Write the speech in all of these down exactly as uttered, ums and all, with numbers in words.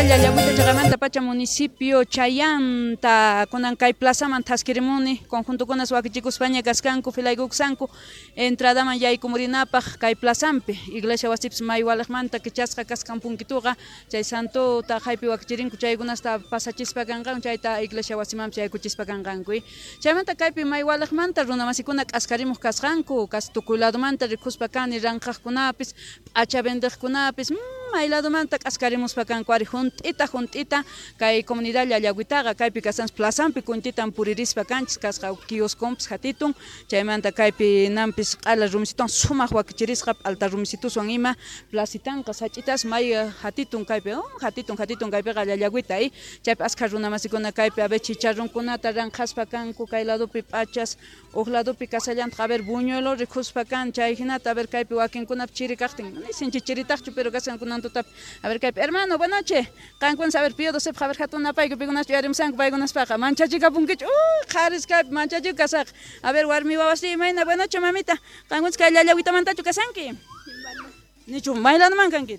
Llallagüita Chagamanta Pacha municipio Chayanta kunan kay plazaman taskirimuni conjuntokunas wakichikus España kaskanku filaykuksanku entradaman yaykumunapaq kay plazampi iglesia wasipish may walaqmanta kichasqa kaskan punkituqa chay santuta haypi wakichirinku chaykunasta pasachispa kanqan chayta iglesia wasimanpish yaykuchispa kanqankuy chaymanta kaypi may walaqmanta runa masikuna k'askarimuq kasqanku kas tukuy ladumanta rikuspa kani ranqaqkunapish acha vendeqkunapish mayladumanta k'askarimuspa kanku ari junt'ita junt'ita kay comunidad Llallagüitaqa kaypi kasans plazampi kuntitan puririspa kanchis kasqa kiosconpis hatitun chaymanta kaypi nampis q'ala rumisitawan sumaq wakichirisqa alta rumisituwan ima placitanqa sach'itas may hatitun kaypi oh, hatitun hatitun kaypiqa Llallagüita y chaypi askha runa masikuna kaypi abe chicharronkunata ranqaspa kanku kay ladopi p'achas uq ladopi kasallanta a ver buñuelo rikuspa kan chay hinata a ver kaypi wakinkunap chiri kaqtin sinchi chiritaqchu pero kasqankunantutap a ver kaypi hermano buenas noches kankunas a ver pido sep a ver hatuna payku pikunas yarimusanku paykunaspaqa manchachiqa punkichu uy qaris kaypi manchachiq kasaq a ver warmi wawasi imayna buenas noches mamita kankunas kay Llallagüitamantachu kasanki nichu maylanuman kanki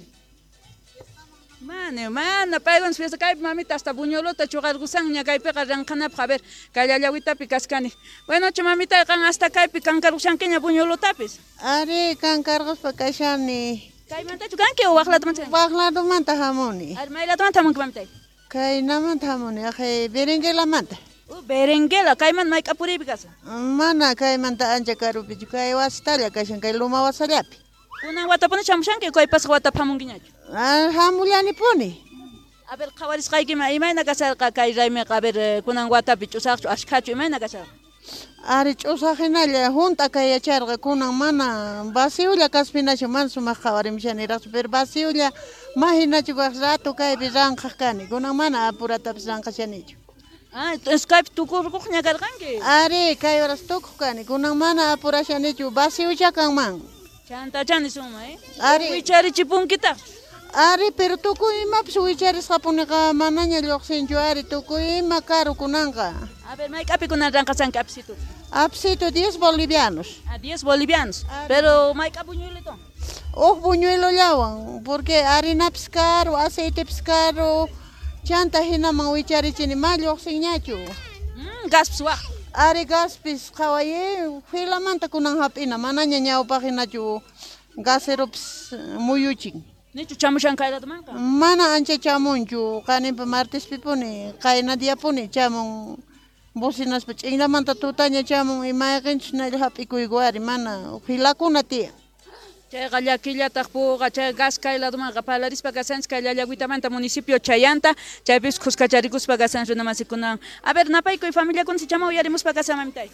Mane, mana, paygunas fiesta kaypi mamita hasta buñolota chuqarqusan ña kaypiqa ranqanapaq a ver kay Llallagüitapi kaskani. Bueno, che mamita kan hasta kaypi kankarqushanki ña buñolotapis. Ari kankarquspa kashani. Kaymantachu kanki o waqlatumanta? Waqlatumanta hamuni. Ari maylatumanta hamunki mamita? Kaynamanta hamuni, akhay berengelamanta. Uh, berenguela, kayman may kapuripi kasa? Mana kaymanta ancha karupichu, kay wasitalla kashan kay luma wasallapi. Kunan watapuni chamushanki kay pasqa watapamunkiñachu? Ah, hamulani puni. A ver, qawarisqaykima imayna kasarqa kay raymiqa a ver kunan watapi ch'usaqchu ashkhachu imayna kasarqa? Ari ch'usaqhinalla junta kayacharqa kunan mana vacíolla kaspinachu mana sumaq qawarimshaniraqchu pero vacíolla mahinachu waq rato kaypi ranqaq kani kunan mana apuratapis ranqashanichu. Ah, entonces kaypi tukurquqña karqanki? Ari kay horas tukuq kani kunan mana apurashanichu vacíolla kanman. Chantachani suma, eh? Ari wicharichipunkitaq? Ari, pero tukuy imapish wicharisqapuniqa manaña lluqsinchu ari tukuy ima caro kunanqa. A ver, may kapi kunan ranqasanki apsitu? Apsitu diez bolivianos. Ah, diez bolivianos. Ari. Pero may ka buñuelito? Oh, buñuelo llawan, porque harinapis caro, aceitepis caro, chanta hinaman wicharichini ma lluqsinñachu. Mm, gaspis waq. Ari gaspis qawaye filamanta kunan hap'ina manaña ñawpaqhinachu gaseropis muyuchin. Nichu chamushan kayladumanqa? Mana ancha chamunchu, qaninpa martespipuni, qayna diyapuni chamun businaspa ch'inlamanta tutaña chamun imayqinchus nalla hap'ikuyku ari mana filakuna tiyan. Chayqa llakillataq puqa chay gas kayladumanqa palarispa kasanchis kay Llallagüitamanta municipio Chayanta chaypis qusqacharikuspa kasanchis runa masikunan. A ver, napaykuy familiakunas chama uyarimuspa kasan mamitay?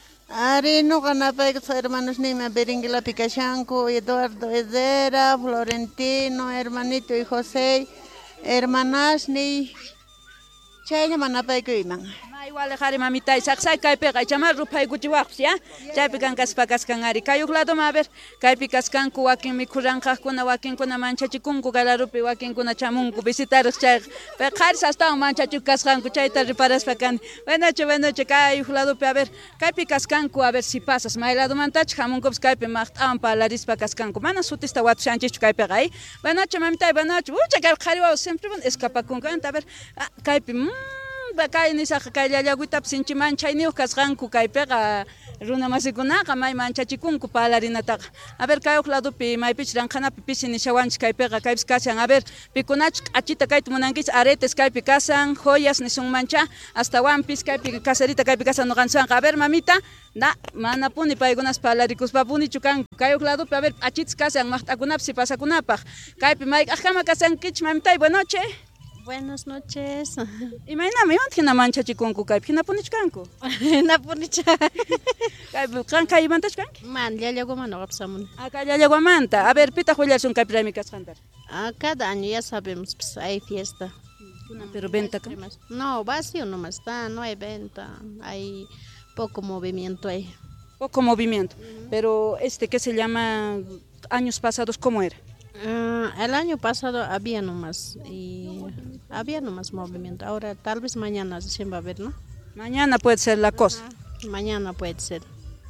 Ari nuqa napaykus hermanos nima Berenguelapi kashanku, Eduardo Edera, Florentino, hermanito y José, hermanasni, chayllaman napaykuyman. Igual qhari mamitay saqsay kaypiqa chama ruphaykutiwaqpis ya chaypi kan kaspa kaskan ari kay uq ladoma a ver kaypi kaskanku wakin mikhuranqaqkuna wakinkuna manchachikunku kalarupi wakinkuna chamunku visitaros chay pe qharis astawan manchachiku kasqanku chayta riparaspa kani buenoche buenoche kay uq ladopi a ver kaypi kaskanku a ver si pasas may ladomantachu hamunkupis kaypi maqt'awan palarispa kaskanku mana sutista watushanchikchu kaypiqa ay buenoche mamitay buenoche ucha kay qhari wawa siempre escapakunkanta a ver kaypi kay nisaq kay Llallagüitapi sinchiman chayniuq kasqanku kaypiqa runa masikunaqa may manchachikunku palarinataqa a ver kay uq ladopi maypich ranqanapi pisi nishawanchik kaypiqa kaypis kashan a ver pikunachus q'achita kayta munankichis aretes kaypi kasan joyas nisunmancha astawanpis kaypi kasarita kaypi kasan noqanchikwanqa a ver mamita na mana puni paykunas palarikuspampunichu kanku kay uq ladopi a ver p'achitas kasan maqt'akunapis sipasakunapaq kaypi may k'aqkama kasankichis mamitay buenoche. Buenas noches. Imaynami imanta hina manchachikunku kaypi hina punichkanku? Hina punicha. Kaypi kan kay imantachu kanki? Man, Llallagüiman noqapsamuni. Acá Llallagüimanta. A ver, pitaq willarsun kaypi raymi kasqantar? Ah, cada año ya sabemos, pues hay fiesta. Pero venta ¿qué? No, vacío nomás está, no hay venta, hay poco movimiento ahí. Poco movimiento. Uh-huh. Pero este, ¿qué se llama? Años pasados, ¿cómo era? Uh, el año pasado había nomás y había nomás movimiento. Ahora tal vez mañana se va a ver, ¿no? Mañana puede ser la cosa. Uh, mañana puede ser.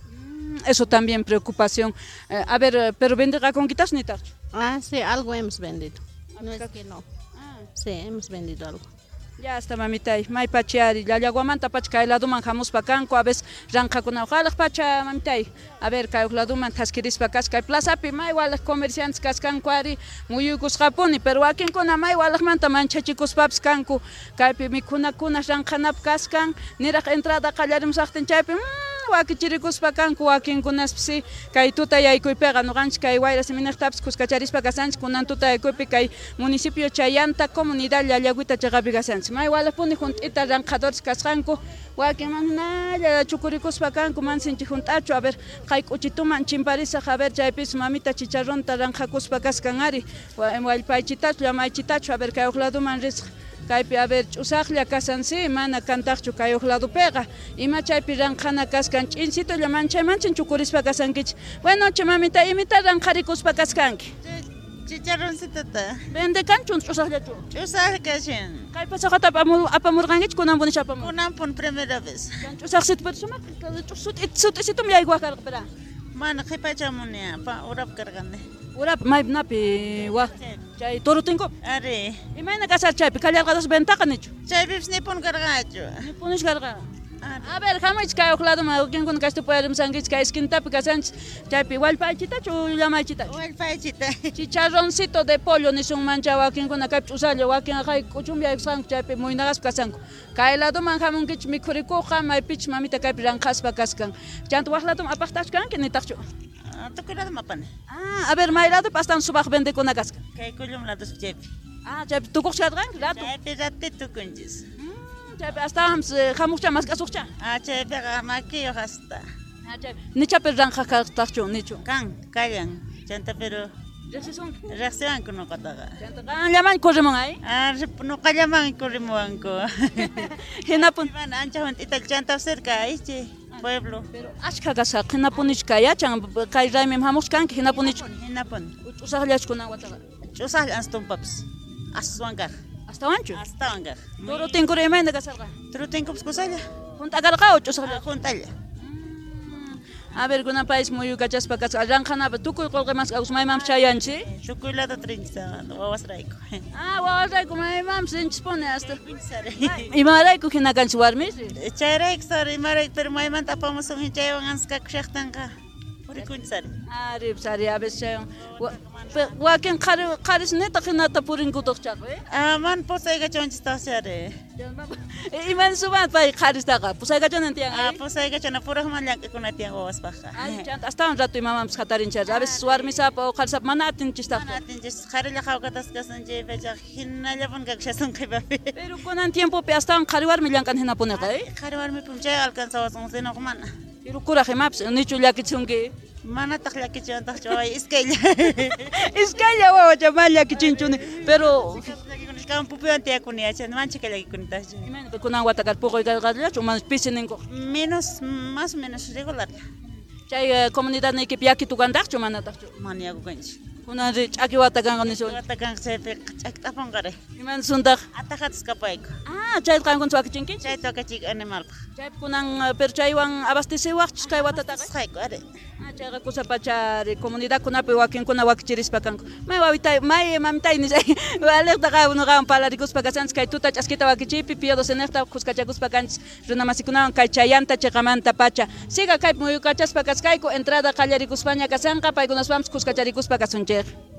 Eso también preocupación. Eh, a ver, pero vende con quitas ni tal. Ah, sí, algo hemos vendido. No es que no. Sí, hemos vendido algo. Ya está, mamita, may pachiari, la yaguamanta pach kay laduman hamuspa kanku, a veces ranqakuna ujalaq pacha, mamita, a ver, kay laduman taskirispa kas kay plazapi, may walaq comerciantes kaskanku ari, muyuykusqapuni, pero wakinkuna may walaqmanta manchachikuspapas kanku, kaypi mikunakuna ranqanap kaskan, niraq entrada qallarimusaqtin chaypi, mmm, wakichirikuspa kanku, wakinkunaspi, kay tuta yaykuypiqa, nuqanchik kay wayra seminartapas kuskacharispa kasanchik, kunan tuta yaykuypi kay municipio Chayanta, comunidad Llallagüita chaqapi kasanchik. May walapuni juntita ranqadores kasqanku, wakin manalla chukurikuspa kanku mansinchik juntachu, a ver, kay k'uchituman chimparisaq, a ver, chaypis mamita chicharronta ranqakuspa kaskan ari, wallpaychitachu, llamaychitachu, a ver, kay uqladuman risq, kaypi, a ver, ch'usaqlla kasansi, mana kantaqchu kay uqladupiqa, ima chaypi ranqana kaskan ch'insitulla manchaymanchin chukurispa kasankich. Bueno, che mamita, imita ranqarikuspa kaskanki. Chicharroncitota. Vende kanchun ch'usaqllachu. Ch'usaq kashin. Kay pasaqata apamurqankichu kunanpunish apamur. Kunanpun primera vez. Ch'usaqsit pero sumak sut'isitum yaykuaq karqapira. Mana qhipachamunia, pa urap karqani. Urap maypinapi wa chay torutinku. Ari. Imayna kasar chaypi kallarqadas ventaqa nichu. Chaypipas nipun karqachu. Nipunish karqa. A ver, jamás kay uqladuma ukinkuna kastupayarimsankichik kay esquintapi kasanchik chaypi wallpaychitachu llamaychitachu. Wallpaychita. Chicharroncito de pollo nisunmancha wakinkuna kaypi ch'usallo wakin kay kuchumbi ayqsanku chaypi muynaqaspa kasanku. Kay laduman hamunkichik mikhurikuqa maypichik mamita kaypi ranqaspa kaskan. Chanta waq ladum apaqtachu kanki nitaqchu. Tukuy ladum apani. Ah, a ver, may lado pastan subaq vendekuna kaskan. Kay kullum ladus chaypi. Ah, chaypi tukuqcha kanki lado. Chaypi rati tukunchis. Chaypi hasta hams hamuqcha mask'asuqcha. Ah, chaypiqa makiyo hasta. Ah, chaypi nichapi ranqaqtaqchu nichu. Kan, kallan. Chanta pero Rexisunki. reaccionanku nuqataqa. Chanta kan llaman corrimon ay. Ah, nuqallaman kurrimuwanku. Hinapun. Mana ancha juntita chanta cerca aychi pueblo. Pero ashka kasa hinapunish kayachan kay raymim hamuq kanki hinapunish. Hinapun. Ch'usaqllachkuna wataqa. Ch'usaq astumpas. Aswanqa. Hasta wanchu. Hasta wanqa. Toro tinkuri imayna kasarqa. Trutinkupas kusalla. Junta karqa o ch'usaqlla. Juntalla. A ver, kuna país muy kachaspa kas arranjanapa tukuy qolqemas usmaymam chayanchi. Chukuylata trinchisa wawasrayku. Ah, wawasrayku maymam sinchispone hasta. Pinsari. Imarayku hina kanchi warmis. Chayrayku sari imarayku pero maymanta apamusun hinchaywan anskaku shaqtanqa. Purikunchari. Ah, ripsari a veces chayon. Wakin qari qaris neta hinata purinkutuqchaq, eh? Ah, man posayqa chonchistaqchari. Iman suban pay qaristaqa pusaykachanan tiyan. Ah, posayqa chona puraqman llank'akuna tiyan wawaspaqa. Ay, chanta hasta un rato imamam qhatarinchari. A veces warmisapa o qarisapa mana atinchistaq. Mana atinchis qarilla qhawqatas kasanchaypacha hinallapan kakchasunqaypapi. Pero kunan tiempopi hasta un qari warmi llankan hina puniqa, eh? Qari warmipun chay alcanzawasun sinoq mana. Pero kuraq imapas nichu llakichunki. Manataq llakichantaqchu ay iskaylla. Iskaylla wawacha mal llakichinchuni. Pero Campupiwan tiyakuniyacha manchika llakikunitaqchu. imayna kunan watakar puquy karqallachu manas pisininku. Menos, más o menos regular. Chay comunidad niykipi yakitukantaqchu manataqchu. Mana yakukanchik. Kunan ri ch'aki watakanqa nisun. Watakan chaypi ch'akit'apanqari. Iman suntaq. Atajatas kapayku. Ah, chay qankunchu wakichinki? Chay tokachik animalpaq. Chay kunan pero chaywan abasteciwaqchis kay watataqa. Qhayku ari. Ah, chayqa kusapacha comunidad kunapi wakinkuna wakichirispa kanku. May wawitay, may mamitay nisay. Alertaqa unuqa palarikuspa kasanchis kay tuta ch'askita wakichiypi piyo docenaqta kuskachakuspa kanchis runamasikunawan kay chayanta chiqamanta pacha. Siga kay muyukachaspa kaskayku entrada qallarikuspaña kasanqa paykunaspamas kuskacharikuspa kasunchik.